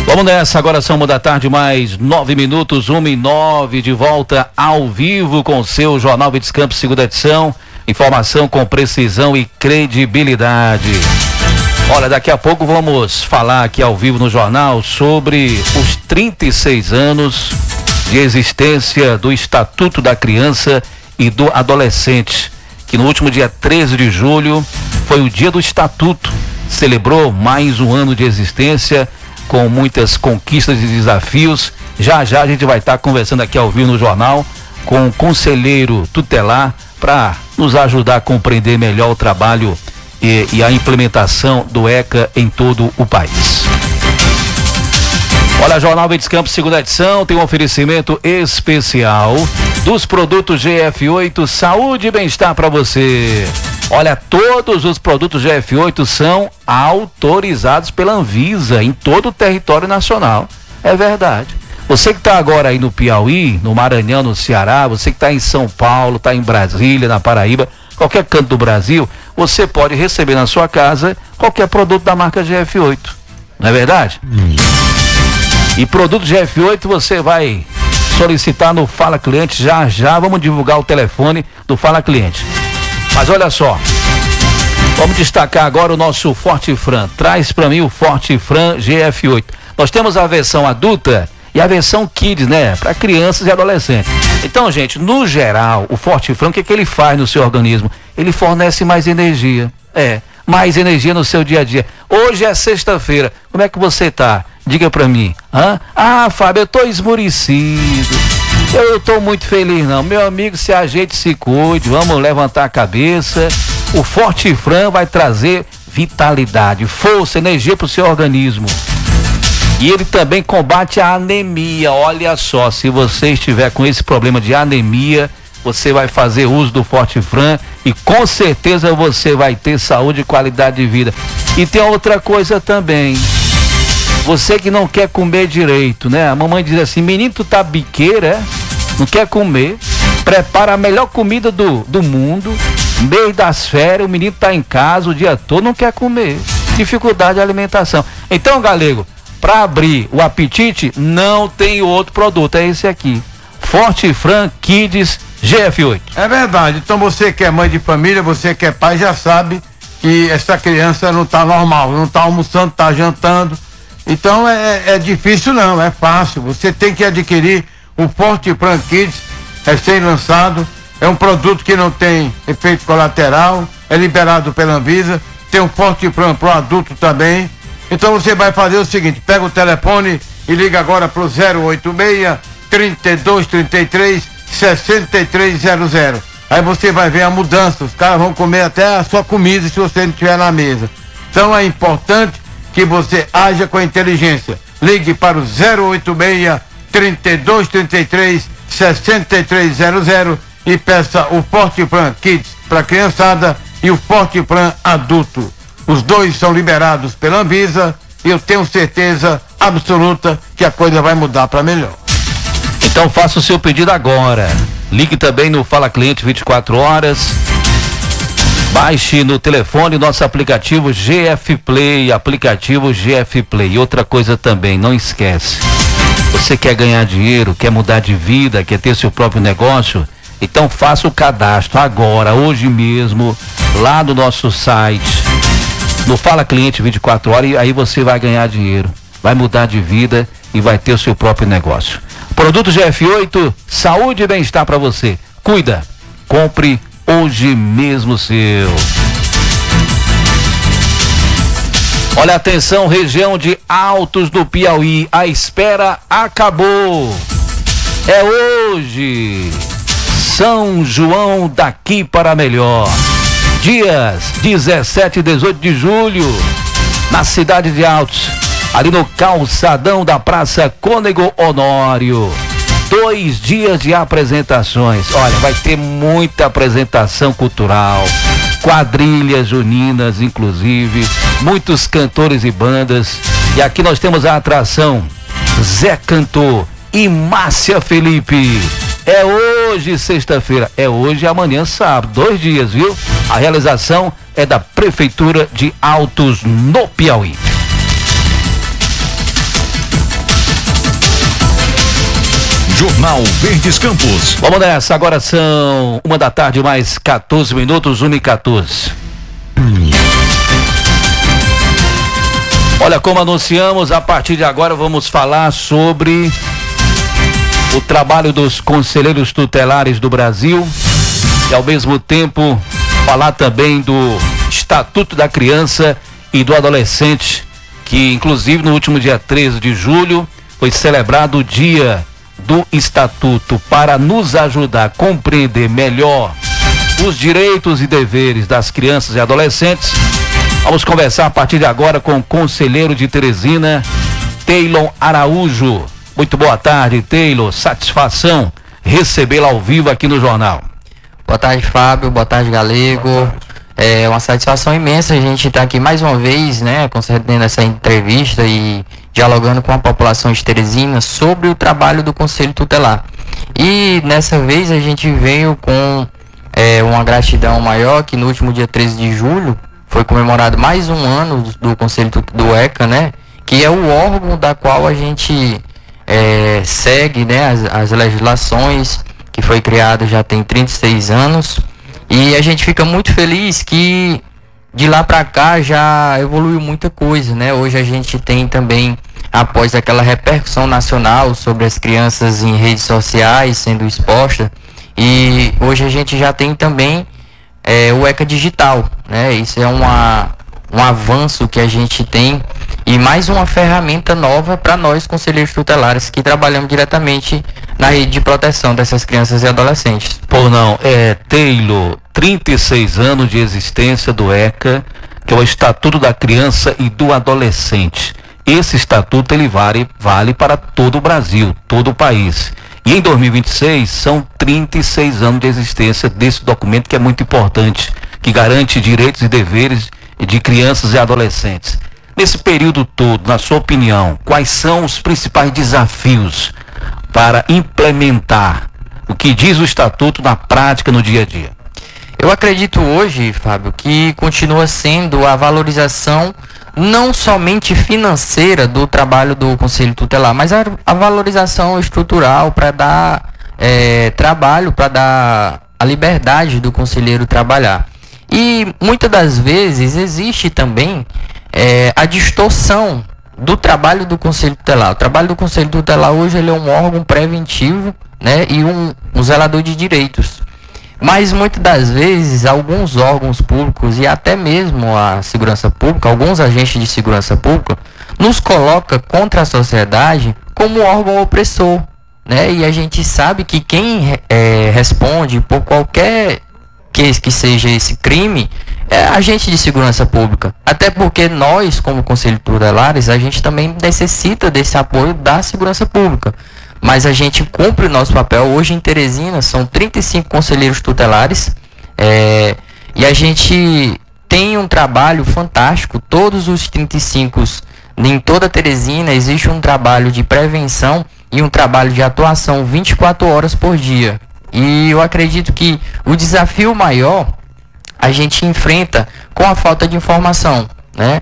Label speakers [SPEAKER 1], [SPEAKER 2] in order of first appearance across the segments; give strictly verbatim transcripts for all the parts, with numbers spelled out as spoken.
[SPEAKER 1] Vamos nessa, agora são uma da tarde, mais nove minutos, uma e nove, de volta ao vivo com o seu Jornal Verdes Campos, segunda edição. Informação com precisão e credibilidade. Olha, daqui a pouco vamos falar aqui ao vivo no jornal sobre os trinta e seis anos de existência do Estatuto da Criança e do Adolescente, que no último dia treze de julho foi o dia do Estatuto. Celebrou mais um ano de existência, com muitas conquistas e desafios. Já já a gente vai estar conversando aqui ao vivo no jornal com o conselheiro tutelar para nos ajudar a compreender melhor o trabalho e, e a implementação do ECA em todo o país. Olha, Jornal Verdes Campos, segunda edição, tem um oferecimento especial dos produtos G F oito, saúde e bem-estar para você. Olha, todos os produtos G F oito são autorizados pela Anvisa em todo o território nacional. É verdade. Você que está agora aí no Piauí, no Maranhão, no Ceará, você que está em São Paulo, está em Brasília, na Paraíba, qualquer canto do Brasil, você pode receber na sua casa qualquer produto da marca G F oito. Não é verdade? Hum. E produto G F oito você vai solicitar no Fala Cliente. Já já vamos divulgar o telefone do Fala Cliente. Mas olha só, vamos destacar agora o nosso Forte Fran. Traz para mim o Forte Fran G F oito. Nós temos a versão adulta e a versão Kids, né? Para crianças e adolescentes. Então, gente, no geral, o Forte Fran, o que, que ele faz no seu organismo? Ele fornece mais energia. É, mais energia no seu dia a dia. Hoje é sexta-feira. Como é que você tá? Diga pra mim. Hã? Ah, Fábio, eu tô esmurecido. Eu tô muito feliz, não. Meu amigo, se ajeite, se cuide. Vamos levantar a cabeça. O Forte Fran vai trazer vitalidade, força, energia pro seu organismo. E ele também combate a anemia. Olha só, se você estiver com esse problema de anemia, você vai fazer uso do Forte Fran e com certeza você vai ter saúde e qualidade de vida. E tem outra coisa também. Você que não quer comer direito, né? A mamãe diz assim: menino, tu tá biqueira, é? Não quer comer? Prepara a melhor comida do, do mundo. Mês das férias, o menino tá em casa o dia todo, não quer comer. Dificuldade de alimentação. Então, galego, para abrir o apetite, não tem outro produto, é esse aqui. Forte Fran Kids G F oito.
[SPEAKER 2] É verdade. Então você que é mãe de família, você que é pai, já sabe que essa criança não tá normal, não tá almoçando, tá jantando. Então é, é difícil não, é fácil. Você tem que adquirir o Forte Fran Kids, recém-lançado. É um produto que não tem efeito colateral, é liberado pela Anvisa. Tem o Forte Fran pro adulto também. Então você vai fazer o seguinte: pega o telefone e liga agora pro zero oito seis, trinta e dois, trinta e três, sessenta e três zero zero. Aí você vai ver a mudança. Os caras vão comer até a sua comida se você não estiver na mesa. Então é importante que você haja com inteligência. Ligue para o zero oito seis, trinta e dois, trinta e três, sessenta e três zero zero e peça o Forte Fran Kids para criançada e o Forte Fran adulto. Os dois são liberados pela Anvisa e eu tenho certeza absoluta que a coisa vai mudar para melhor.
[SPEAKER 1] Então faça o seu pedido agora. Ligue também no Fala Cliente vinte e quatro horas. Baixe no telefone nosso aplicativo G F Play, aplicativo G F Play. E outra coisa também, não esquece. Você quer ganhar dinheiro, quer mudar de vida, quer ter seu próprio negócio? Então faça o cadastro agora, hoje mesmo, lá no nosso site, no Fala Cliente vinte e quatro horas, e aí você vai ganhar dinheiro, vai mudar de vida e vai ter o seu próprio negócio. Produto G F oito, saúde e bem-estar para você. Cuida, compre hoje mesmo seu. Olha, atenção, região de Altos do Piauí, a espera acabou. É hoje, São João daqui para melhor. Dias dezessete e dezoito de julho, na cidade de Altos, ali no calçadão da Praça Cônego Honório. Dois dias de apresentações. Olha, vai ter muita apresentação cultural, quadrilhas juninas, inclusive, muitos cantores e bandas. E aqui nós temos a atração Zé Cantor e Márcia Felipe. É hoje, sexta-feira, é hoje e amanhã, sábado, dois dias, viu? A realização é da Prefeitura de Altos, no Piauí.
[SPEAKER 3] Jornal Verdes Campos.
[SPEAKER 1] Vamos nessa, agora são uma da tarde, mais quatorze minutos, uma e quatorze. Olha, como anunciamos, a partir de agora vamos falar sobre o trabalho dos conselheiros tutelares do Brasil e, ao mesmo tempo, falar também do Estatuto da Criança e do Adolescente, que, inclusive, no último dia treze de julho, foi celebrado o Dia do Estatuto, para nos ajudar a compreender melhor os direitos e deveres das crianças e adolescentes. Vamos conversar a partir de agora com o conselheiro de Teresina, Taylor Araújo. Muito boa tarde, Taylor. Satisfação recebê-lo ao vivo aqui no jornal.
[SPEAKER 4] Boa tarde, Fábio. Boa tarde, Galego. É uma satisfação imensa a gente estar aqui mais uma vez, né, concedendo essa entrevista e dialogando com a população de Teresina sobre o trabalho do Conselho Tutelar. E nessa vez a gente veio com é, uma gratidão maior, que no último dia treze de julho foi comemorado mais um ano do, do Conselho do ECA, né, que é o órgão da qual a gente é, segue, né, as, as legislações, que foi criado já tem trinta e seis anos. E a gente fica muito feliz que de lá para cá já evoluiu muita coisa, né? Hoje a gente tem também, após aquela repercussão nacional sobre as crianças em redes sociais sendo expostas, e hoje a gente já tem também é, o ECA Digital, né? Isso é uma, um avanço que a gente tem e mais uma ferramenta nova para nós, conselheiros tutelares, que trabalhamos diretamente na rede de proteção dessas crianças e adolescentes.
[SPEAKER 1] Por não, é, Taylor, trinta e seis anos de existência do ECA, que é o Estatuto da Criança e do Adolescente. Esse estatuto, ele vale, vale para todo o Brasil, todo o país. E em dois mil e vinte e seis, são trinta e seis anos de existência desse documento, que é muito importante, que garante direitos e deveres de crianças e adolescentes. Nesse período todo, na sua opinião, quais são os principais desafios para implementar o que diz o Estatuto na prática, no dia a dia?
[SPEAKER 4] Eu acredito hoje, Fábio, que continua sendo a valorização não somente financeira do trabalho do Conselho Tutelar, mas a, a valorização estrutural para dar é, trabalho, para dar a liberdade do conselheiro trabalhar. E muitas das vezes existe também é, a distorção do trabalho do Conselho Tutelar. O trabalho do Conselho Tutelar hoje ele é um órgão preventivo, né, e um, um zelador de direitos. Mas muitas das vezes alguns órgãos públicos e até mesmo a segurança pública, alguns agentes de segurança pública, nos coloca contra a sociedade como órgão opressor, né? E a gente sabe que quem é, responde por qualquer que, que seja esse crime é agente de segurança pública. Até porque nós, como Conselho Tutelares, a gente também necessita desse apoio da segurança pública. Mas a gente cumpre o nosso papel. Hoje em Teresina são trinta e cinco conselheiros tutelares é, e a gente tem um trabalho fantástico. Todos os trinta e cinco, em toda Teresina, existe um trabalho de prevenção e um trabalho de atuação vinte e quatro horas por dia. E eu acredito que o desafio maior a gente enfrenta com a falta de informação, né?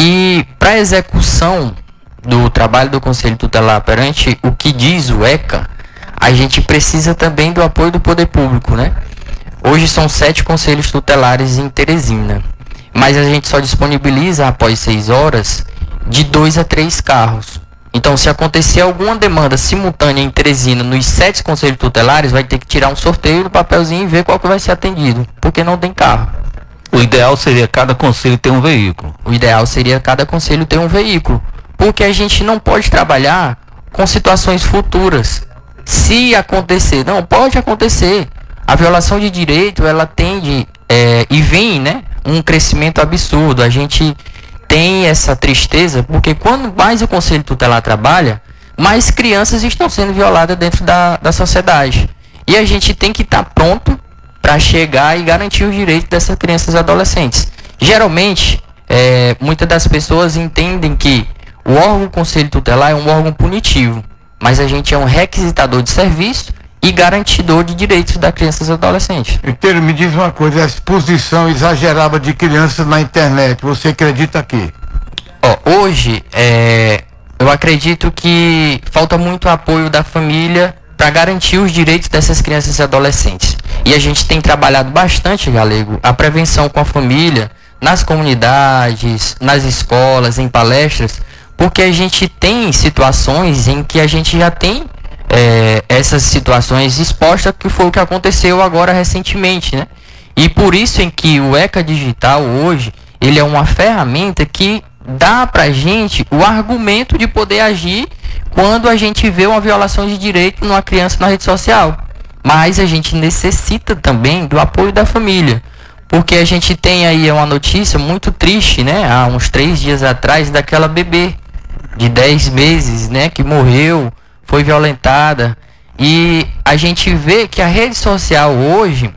[SPEAKER 4] E para a execução do trabalho do Conselho Tutelar perante o que diz o ECA, a gente precisa também do apoio do poder público, né? Hoje são sete conselhos tutelares em Teresina, mas a gente só disponibiliza após seis horas de dois a três carros. Então, se acontecer alguma demanda simultânea em Teresina nos sete conselhos tutelares, vai ter que tirar um sorteio no papelzinho e ver qual que vai ser atendido, porque não tem carro.
[SPEAKER 1] O ideal seria cada conselho ter um veículo.
[SPEAKER 4] O ideal seria cada conselho ter um veículo, porque a gente não pode trabalhar com situações futuras. Se acontecer, não, pode acontecer. A violação de direito, ela tende é, e vem, né, um crescimento absurdo. A gente tem essa tristeza, porque quando mais o Conselho Tutelar trabalha, mais crianças estão sendo violadas dentro da, da sociedade. E a gente tem que estar pronto para chegar e garantir os direitos dessas crianças e adolescentes. Geralmente, é, muitas das pessoas entendem que o órgão Conselho Tutelar é um órgão punitivo, mas a gente é um requisitador de serviço e garantidor de direitos das crianças e adolescentes.
[SPEAKER 2] Inteiro, me diz uma coisa, a exposição exagerada de crianças na internet, você acredita aqui?
[SPEAKER 4] Ó, hoje, é, eu acredito que falta muito apoio da família para garantir os direitos dessas crianças e adolescentes. E a gente tem trabalhado bastante, Galego, a prevenção com a família, nas comunidades, nas escolas, em palestras, porque a gente tem situações em que a gente já tem é, essas situações expostas, que foi o que aconteceu agora recentemente, né? E por isso em que o ECA Digital hoje, ele é uma ferramenta que dá pra gente o argumento de poder agir quando a gente vê uma violação de direito numa criança na rede social. Mas a gente necessita também do apoio da família, porque a gente tem aí uma notícia muito triste, né? Há uns três dias atrás, daquela bebê de dez meses, né? Que morreu, foi violentada. E a gente vê que a rede social hoje,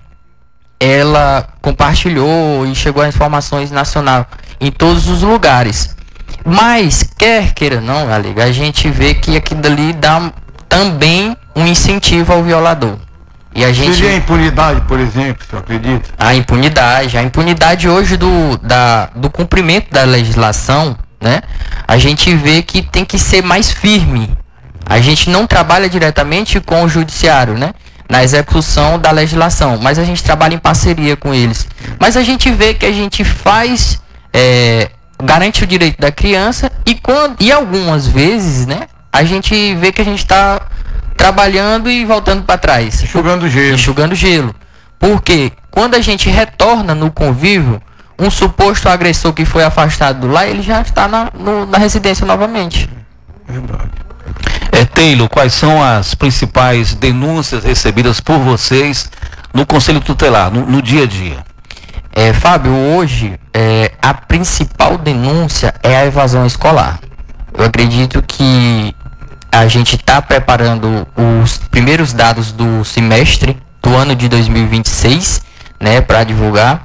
[SPEAKER 4] ela compartilhou e chegou a informações nacional em todos os lugares. Mas, quer queira não, galera, a gente vê que aquilo dali dá também um incentivo ao violador. E a gente...
[SPEAKER 2] Seria a impunidade, por exemplo, você acredita?
[SPEAKER 4] A impunidade, a impunidade hoje do, da, do cumprimento da legislação, né? A gente vê que tem que ser mais firme. A gente não trabalha diretamente com o judiciário, né? Na execução da legislação, mas a gente trabalha em parceria com eles. Mas a gente vê que a gente faz, é, garante o direito da criança e, quando, e algumas vezes, né, a gente vê que a gente está trabalhando e voltando para trás.
[SPEAKER 2] Enxugando gelo.
[SPEAKER 4] Enxugando gelo. Porque quando a gente retorna no convívio, um suposto agressor que foi afastado lá, ele já está na, no, na residência novamente.
[SPEAKER 2] Verdade.
[SPEAKER 1] É, Taylor, quais são as principais denúncias recebidas por vocês no Conselho Tutelar, no, no dia a dia?
[SPEAKER 4] É, Fábio, hoje é, a principal denúncia é a evasão escolar. Eu acredito que a gente está preparando os primeiros dados do semestre do ano de dois mil e vinte e seis, né, para divulgar.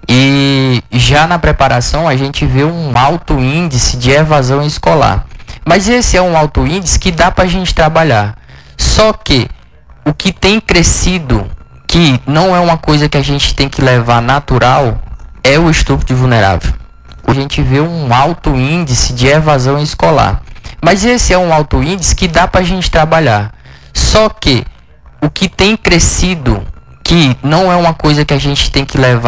[SPEAKER 4] E já na preparação a gente vê um alto índice de evasão escolar. Mas esse é um alto índice que dá para a gente trabalhar. Só que o que tem crescido, que não é uma coisa que a gente tem que levar natural, é o estupro de vulnerável. A gente vê um alto índice de evasão escolar. Mas esse é um alto índice que dá para a gente trabalhar. Só que o que tem crescido, que não é uma coisa que a gente tem que levar